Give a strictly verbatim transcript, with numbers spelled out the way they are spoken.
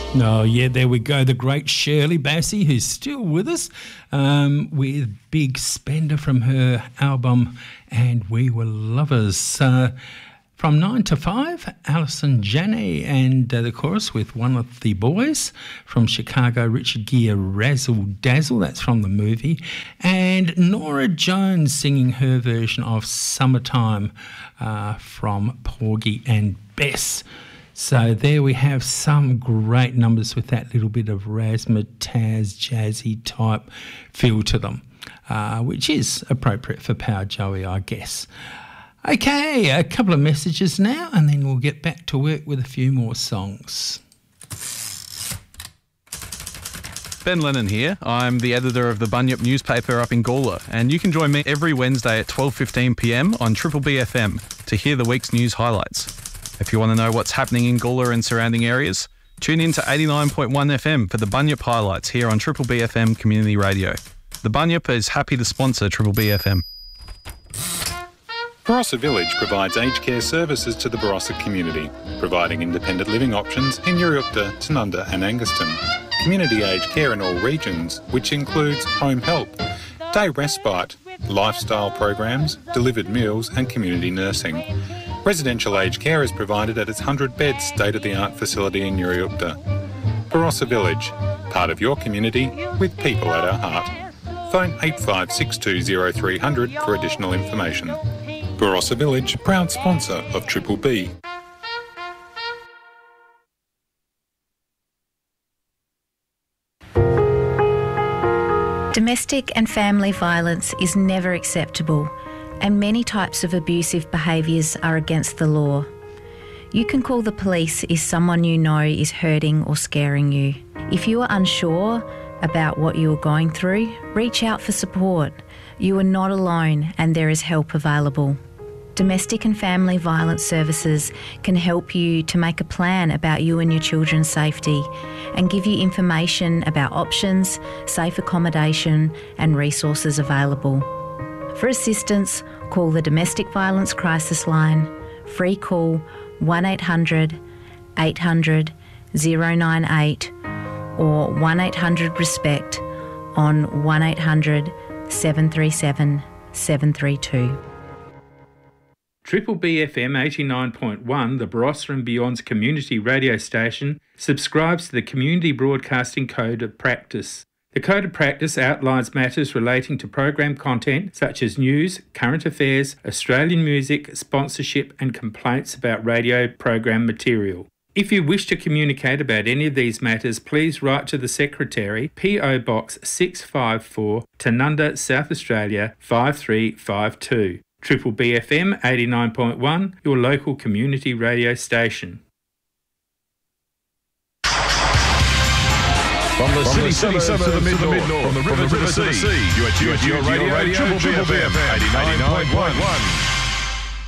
Oh, yeah, there we go. The great Shirley Bassey, who's still with us, um, with Big Spender from her album And We Were Lovers. Uh, from nine to five, Alison Janney and uh, the chorus with One of the Boys. From Chicago, Richard Gere, Razzle Dazzle. That's from the movie. And Nora Jones singing her version of Summertime uh, from Porgy and Bess. So there we have some great numbers with that little bit of razzmatazz, jazzy type feel to them, uh, which is appropriate for Power Joey, I guess. Okay, a couple of messages now, and then we'll get back to work with a few more songs. Ben Lennon here. I'm the editor of the Bunyip newspaper up in Gawler, and you can join me every Wednesday at twelve fifteen p m on Triple B F M to hear the week's news highlights. If you want to know what's happening in Gawler and surrounding areas, tune in to eighty-nine point one F M for the Bunyip highlights here on Triple B F M Community Radio. The Bunyip is happy to sponsor Triple B F M. Barossa Village provides aged care services to the Barossa community, providing independent living options in Uriukta, Tanunda and Anguston. Community aged care in all regions, which includes home help, day respite, lifestyle programs, delivered meals and community nursing. Residential aged care is provided at its one hundred bed state-of-the-art facility in Uriukta. Barossa Village, part of your community with people at our heart. Phone eight five six two zero three hundred for additional information. Barossa Village, proud sponsor of Triple B. Domestic and family violence is never acceptable, and many types of abusive behaviours are against the law. You can call the police if someone you know is hurting or scaring you. If you are unsure about what you are going through, reach out for support. You are not alone and there is help available. Domestic and family violence services can help you to make a plan about you and your children's safety and give you information about options, safe accommodation and resources available. For assistance, call the Domestic Violence Crisis Line. Free call one eight hundred eight hundred oh nine eight or one eight hundred RESPECT on one eight hundred seven three seven seven three two. Triple B F M eighty-nine point one, the Barossa and Beyond's community radio station, subscribes to the Community Broadcasting Code of Practice. The Code of Practice outlines matters relating to program content such as news, current affairs, Australian music, sponsorship and complaints about radio program material. If you wish to communicate about any of these matters, please write to the Secretary, P O Box six five four, Tanunda, South Australia five three five two. Triple B F M eighty-nine point one, your local community radio station. From the, From city, the city suburbs to the mid-north, from the river, from the river to the sea, you are tuned to your radio, Triple B F M eighty-nine point one.